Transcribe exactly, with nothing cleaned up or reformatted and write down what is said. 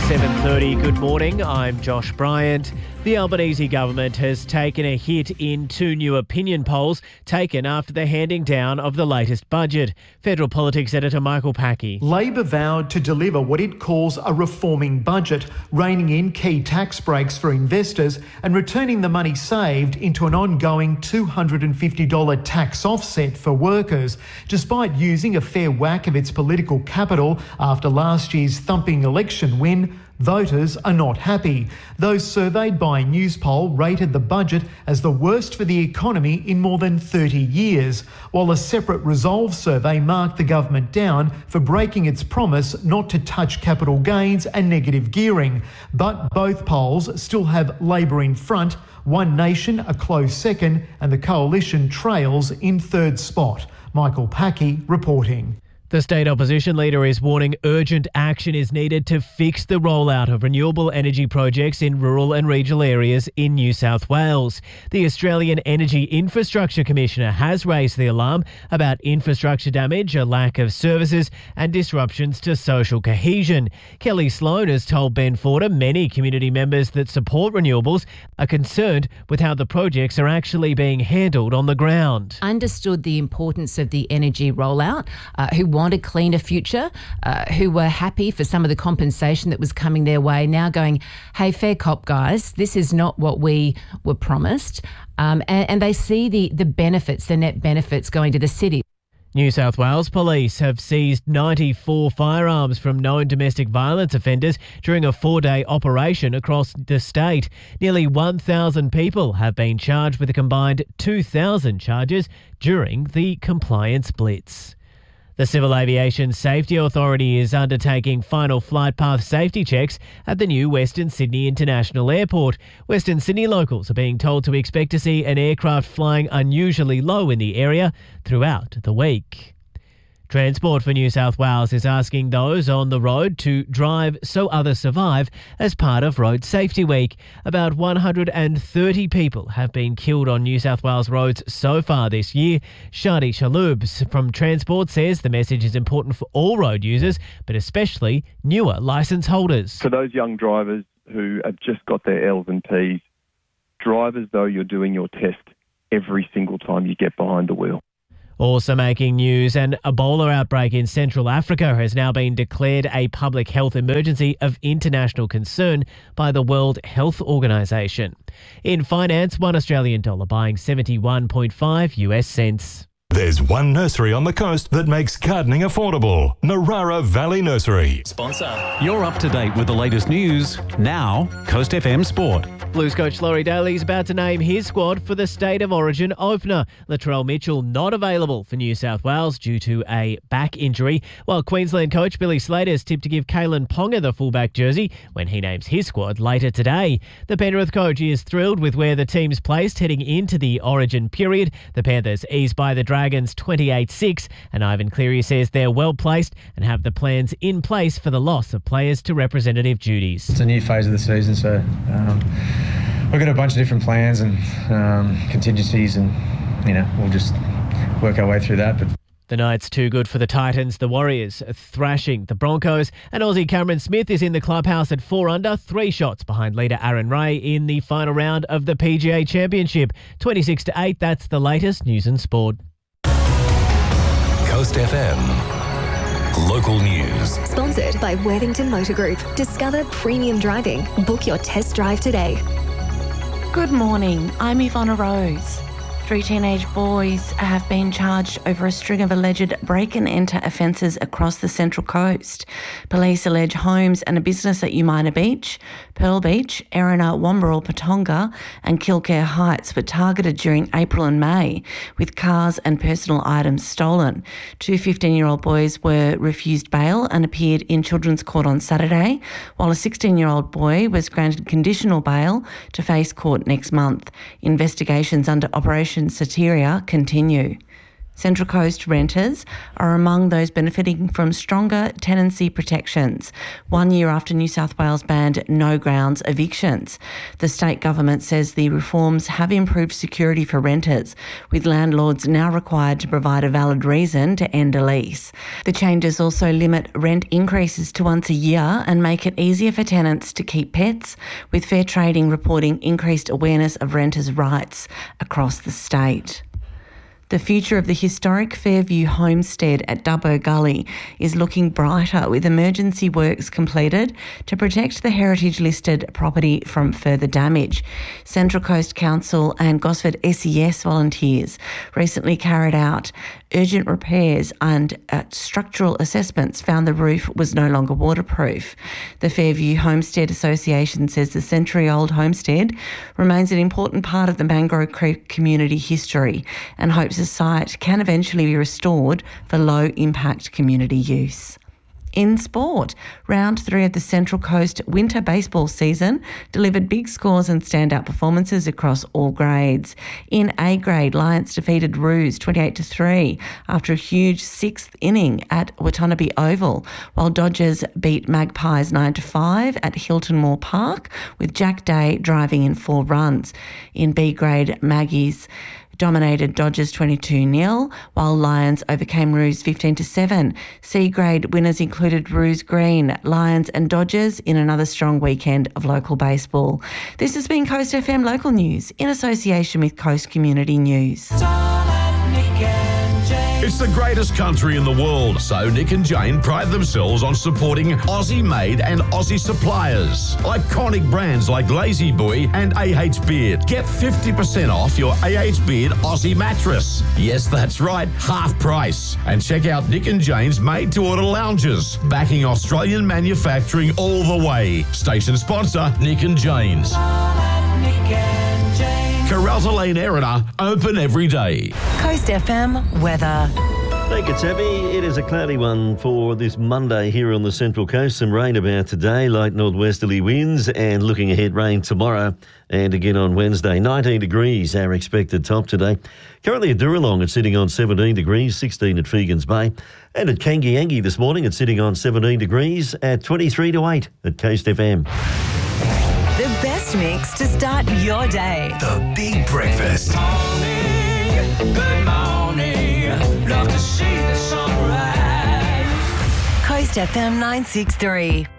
seven thirty, good morning, I'm Josh Bryant. The Albanese government has taken a hit in two new opinion polls taken after the handing down of the latest budget. Federal Politics editor Michael Packey. Labor vowed to deliver what it calls a reforming budget, reining in key tax breaks for investors and returning the money saved into an ongoing two hundred fifty dollars tax offset for workers. Despite using a fair whack of its political capital after last year's thumping election win, voters are not happy. Those surveyed by Newspoll rated the budget as the worst for the economy in more than thirty years, while a separate Resolve survey marked the government down for breaking its promise not to touch capital gains and negative gearing. But both polls still have Labor in front, One Nation a close second, and the Coalition trails in third spot. Michael Packey reporting. The state opposition leader is warning urgent action is needed to fix the rollout of renewable energy projects in rural and regional areas in New South Wales. The Australian Energy Infrastructure Commissioner has raised the alarm about infrastructure damage, a lack of services and disruptions to social cohesion. Kelly Sloan has told Ben Forder many community members that support renewables are concerned with how the projects are actually being handled on the ground. Understood the importance of the energy rollout, uh, who want a cleaner future, uh, who were happy for some of the compensation that was coming their way, now going, hey, fair cop, guys, this is not what we were promised. Um, and, and they see the, the benefits, the net benefits going to the city. New South Wales police have seized ninety-four firearms from known domestic violence offenders during a four-day operation across the state. Nearly one thousand people have been charged with a combined two thousand charges during the compliance blitz. The Civil Aviation Safety Authority is undertaking final flight path safety checks at the new Western Sydney International Airport. Western Sydney locals are being told to expect to see an aircraft flying unusually low in the area throughout the week. Transport for New South Wales is asking those on the road to drive so others survive as part of Road Safety Week. About one hundred thirty people have been killed on New South Wales roads so far this year. Shadi Shaloubs from Transport says the message is important for all road users, but especially newer licence holders. For those young drivers who have just got their L's and P's, drive as though you're doing your test every single time you get behind the wheel. Also making news, an Ebola outbreak in Central Africa has now been declared a public health emergency of international concern by the World Health Organization. In finance, one Australian dollar buying seventy-one point five US cents. There's one nursery on the coast that makes gardening affordable. Narara Valley Nursery. Sponsor. You're up to date with the latest news. Now, Coast F M Sport. Blues coach Laurie Daly is about to name his squad for the State of Origin opener. Latrell Mitchell not available for New South Wales due to a back injury, while Queensland coach Billy Slater is tipped to give Kalen Ponga the fullback jersey when he names his squad later today. The Penrith coach is thrilled with where the team's placed heading into the Origin period. The Panthers eased by the Dragons twenty-eight six, and Ivan Cleary says they're well placed and have the plans in place for the loss of players to representative duties. It's a new phase of the season, so um, we've got a bunch of different plans and um, contingencies, and you know we'll just work our way through that. But the night's too good for the Titans. The Warriors are thrashing the Broncos, and Aussie Cameron Smith is in the clubhouse at four under, three shots behind leader Aaron Ray in the final round of the P G A Championship. twenty-six to eight, that's the latest news and sport. Coast F M. Local news. Sponsored by Worthington Motor Group. Discover premium driving. Book your test drive today. Good morning. I'm Ivonna Rose. Three teenage boys have been charged over a string of alleged break-and-enter offences across the Central Coast. Police allege homes and a business at Umina Beach, Pearl Beach, Erina, Wamberal, Patonga and Kilcare Heights were targeted during April and May, with cars and personal items stolen. Two fifteen-year-old boys were refused bail and appeared in Children's Court on Saturday, while a sixteen-year-old boy was granted conditional bail to face court next month. Investigations under Operation Sateria continue. Central Coast renters are among those benefiting from stronger tenancy protections, one year after New South Wales banned no grounds evictions. The state government says the reforms have improved security for renters, with landlords now required to provide a valid reason to end a lease. The changes also limit rent increases to once a year and make it easier for tenants to keep pets, with Fair Trading reporting increased awareness of renters' rights across the state. The future of the historic Fairview homestead at Dubbo Gully is looking brighter, with emergency works completed to protect the heritage-listed property from further damage. Central Coast Council and Gosford S E S volunteers recently carried out urgent repairs and uh, structural assessments found the roof was no longer waterproof. The Fairview Homestead Association says the century-old homestead remains an important part of the Mangrove Creek community history and hopes the site can eventually be restored for low-impact community use. In sport, round three of the Central Coast winter baseball season delivered big scores and standout performances across all grades. In A grade, Lions defeated Roos twenty-eight to three after a huge sixth inning at Watanabe Oval, while Dodgers beat Magpies nine to five at Hilton Moore Park, with Jack Day driving in four runs. In B grade, Maggies dominated Dodgers twenty-two nil, while Lions overcame Roos fifteen to seven. C-grade winners included Roos Green, Lions and Dodgers in another strong weekend of local baseball. This has been Coast F M Local News in association with Coast Community News. It's the greatest country in the world, so Nick and Jane pride themselves on supporting Aussie-made and Aussie suppliers. Iconic brands like Lazy Boy and A H Beard. Get fifty percent off your A H Beard Aussie mattress. Yes, that's right, half price. And check out Nick and Jane's made-to-order lounges, backing Australian manufacturing all the way. Station sponsor, Nick and Jane's. Carralta Lane, Erina, open every day. Coast F M weather. Thank you, Tabby. It is a cloudy one for this Monday here on the Central Coast. Some rain about today, light northwesterly winds, and looking ahead, rain tomorrow and again on Wednesday. nineteen degrees, our expected top today. Currently at Duralong, it's sitting on seventeen degrees, sixteen at Fegans Bay. And at Kangiangi this morning, it's sitting on seventeen degrees at twenty-three to eight at Coast F M. The best mix to start your day. The Big Breakfast. Good morning, good morning. Love to see the sunrise. Coast F M nine six three.